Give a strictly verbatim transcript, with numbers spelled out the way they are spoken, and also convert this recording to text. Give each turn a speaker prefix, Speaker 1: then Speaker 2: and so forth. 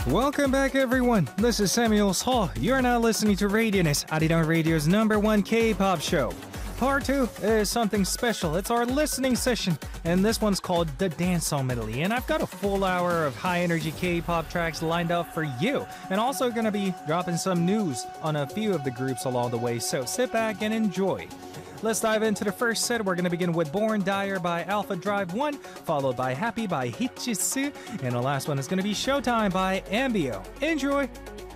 Speaker 1: Welcome back, everyone. This is Samuel Hall. You're now listening to Radioness, Arirang Radio's number one K-pop show. Part two is something special. It's our listening session, and this one's called The Dance Song Medley. And I've got a full hour of high-energy K-pop tracks lined up for you, and also going to be dropping some news on a few of the groups along the way, so sit back and enjoy. Let's dive into the first set. We're going to begin with Born Dire by Alpha Drive one, followed by Happy by Hichitsu, and the last one is going to be Showtime by Ambio. Enjoy!